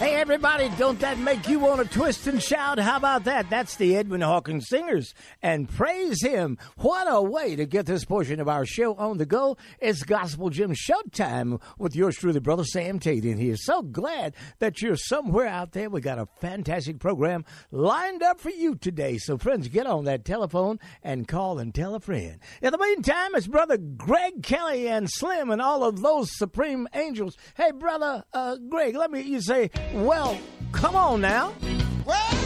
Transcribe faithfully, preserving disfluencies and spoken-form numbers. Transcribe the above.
Hey, everybody, don't that make you want to twist and shout? How about that? That's the Edwin Hawkins Singers, and praise him. What a way to get this portion of our show on the go. It's Gospel Gym Showtime with yours truly, Brother Sam Tate in here. So glad that you're somewhere out there. We got a fantastic program lined up for you today. So, friends, get on that telephone and call and tell a friend. In the meantime, it's Brother Greg Kelly and Slim and all of those supreme angels. Hey, Brother uh, Greg, let me you say, well, come on now.